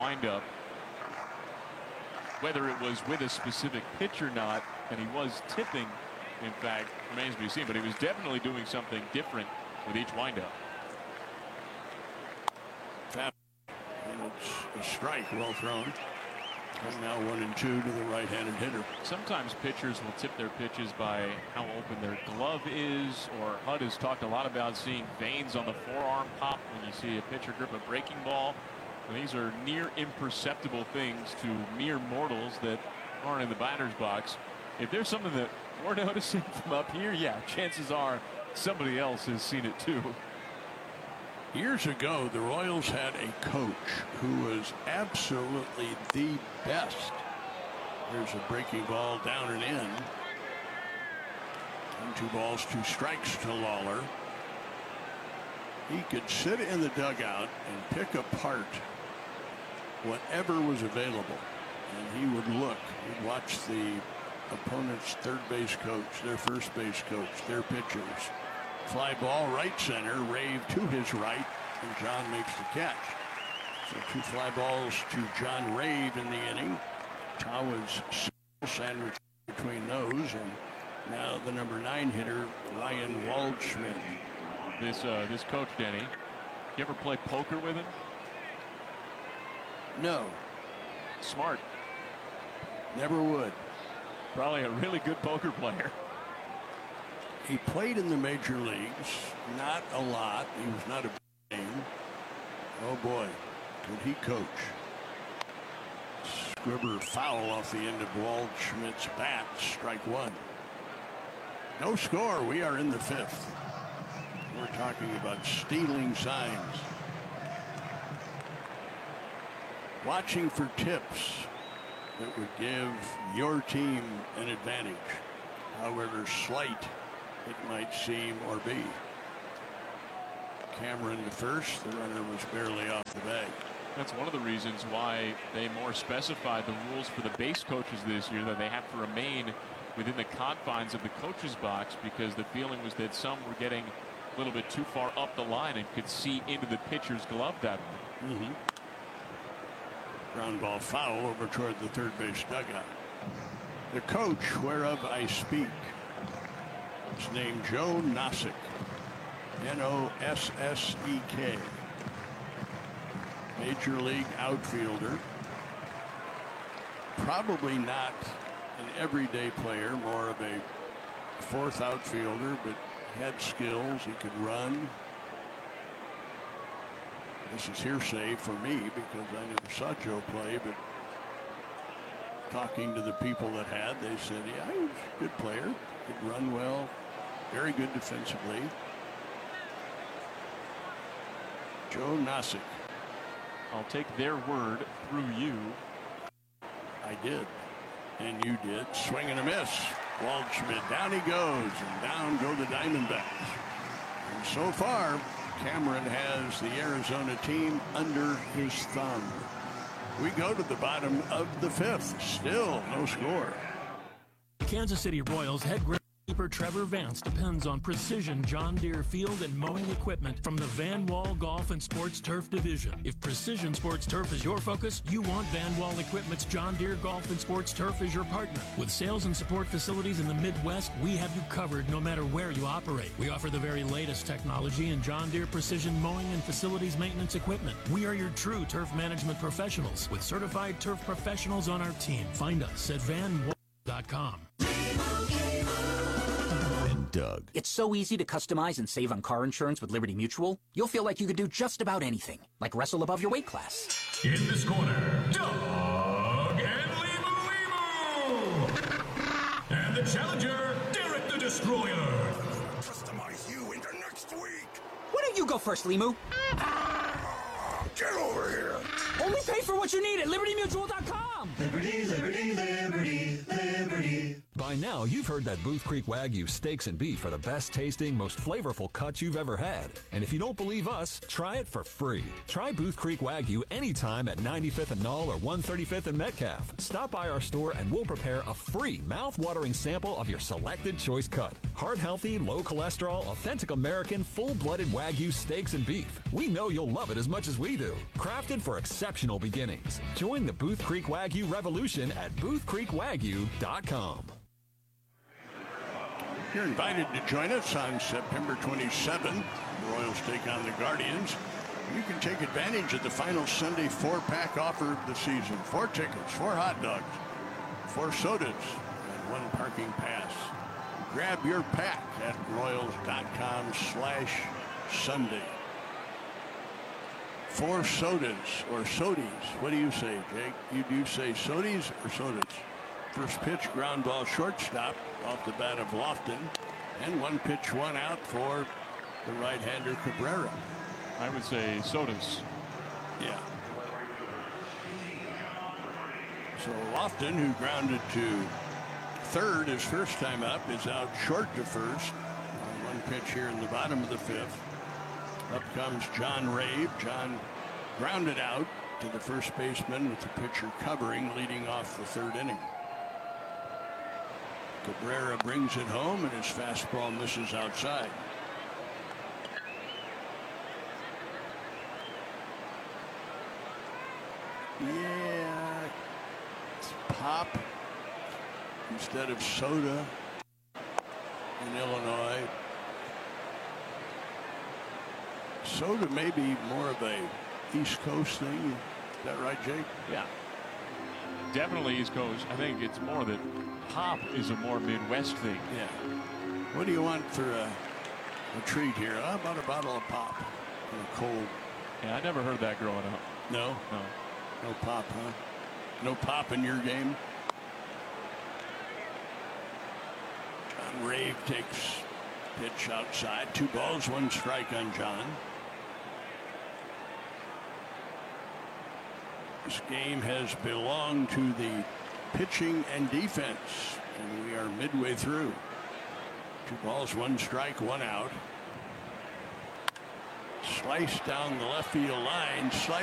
windup. Whether it was with a specific pitch or not, and he was tipping, in fact, remains to be seen, but he was definitely doing something different with each windup. And it's a strike, well thrown. And now 1-2 to the right-handed hitter. Sometimes pitchers will tip their pitches by how open their glove is, or Hud has talked a lot about seeing veins on the forearm pop when you see a pitcher grip a breaking ball. And these are near imperceptible things to mere mortals that aren't in the batter's box. If there's something that we're noticing from up here, yeah, chances are somebody else has seen it too. Years ago, the Royals had a coach who was absolutely the best. There's a breaking ball down and in. 2 balls, 2 strikes to Lawler. He could sit in the dugout and pick apart whatever was available. And he would look, he'd watch the opponent's third base coach, their first base coach, their pitchers. Fly ball right center, Rave to his right, and John makes the catch. So 2 fly balls to John Rave in the inning. Tawa's sandwich between those, and now the number 9 hitter, Ryan Waldschmidt. This coach, Denny, you ever play poker with him? No. Smart. Never would. Probably a really good poker player. He played in the major leagues, not a lot. He was not a big name. Oh boy, could he coach. Scribber foul off the end of Waldschmidt's bat, strike 1. No score, we are in the 5th. We're talking about stealing signs. Watching for tips that would give your team an advantage, however slight it might seem or be. Cameron to first, the runner was barely off the bag. That's one of the reasons why they more specified the rules for the base coaches this year, that they have to remain within the confines of the coach's box, because the feeling was that some were getting a little bit too far up the line and could see into the pitcher's glove that way. Ground ball foul over toward the third base dugout. The coach whereof I speak is named Joe Nosek. N-O-S-S-E-K. Major league outfielder. Probably not an everyday player, more of a fourth outfielder, but had skills. He could run. This is hearsay for me because I never saw Joe play, but talking to the people that had, they said, yeah, he was a good player, could run well, very good defensively. Joe Nosek. I'll take their word through you. I did, and you did. Swing and a miss. Waldschmidt, down he goes, and down go the Diamondbacks. And so far, Cameron has the Arizona team under his thumb. We go to the bottom of the 5th. Still no score. Kansas City Royals head groundskeeper Trevor Vance depends on precision John Deere field and mowing equipment from the Van Wall Golf and Sports Turf Division. If precision sports turf is your focus, you want Van Wall Equipment's John Deere Golf and Sports Turf as your partner. With sales and support facilities in the Midwest, we have you covered no matter where you operate. We offer the very latest technology in John Deere precision mowing and facilities maintenance equipment. We are your true turf management professionals with certified turf professionals on our team. Find us at vanwall.com. Doug. It's so easy to customize and save on car insurance with Liberty Mutual. You'll feel like you could do just about anything, like wrestle above your weight class. In this corner, Doug and Limu. And the challenger, Derek the Destroyer. Customize you into next week. Why don't you go first, Limu? Get over here. Only pay for what you need at LibertyMutual.com. Liberty, liberty, liberty, liberty. By now, you've heard that Booth Creek Wagyu steaks and beef are the best tasting, most flavorful cuts you've ever had. And if you don't believe us, try it for free. Try Booth Creek Wagyu anytime at 95th and Knoll or 135th and Metcalf. Stop by our store and we'll prepare a free, mouth-watering sample of your selected choice cut. Heart-healthy, low-cholesterol, authentic American, full-blooded Wagyu steaks and beef. We know you'll love it as much as we do. Crafted for exceptional beginnings. Join the Booth Creek Wagyu revolution at boothcreekwagyu.com. You're invited to join us on September 27th. The Royals take on the Guardians. You can take advantage of the final Sunday 4-pack offer of the season. 4 tickets, 4 hot dogs, 4 sodas, and 1 parking pass. Grab your pack at royals.com/Sunday. 4 sodas or sodies. What do you say, Jake? Do you say sodies or sodas? First pitch, ground ball, shortstop off the bat of Lofton. And 1 pitch, 1 out for the right-hander Cabrera. I would say sodas. Yeah. So Lofton, who grounded to third his first time up, is out short to first on 1 pitch here in the bottom of the 5th. Up comes John Rave. John grounded out to the first baseman with the pitcher covering, leading off the 3rd inning. Cabrera brings it home, and his fastball misses outside. Yeah, it's pop instead of soda in Illinois. Soda may be more of a East Coast thing. Is that right, Jake? Yeah. Definitely East Coast. I think it's more that pop is a more Midwest thing. Yeah. What do you want for a treat here? How about a bottle of pop in a cold? Yeah, I never heard that growing up. No? No. No pop, huh? No pop in your game? John Rave takes pitch outside. 2 balls, 1 strike on John. This game has belonged to the pitching and defense, and we are midway through. 2 balls, 1 strike, 1 out. Slice down the left field line.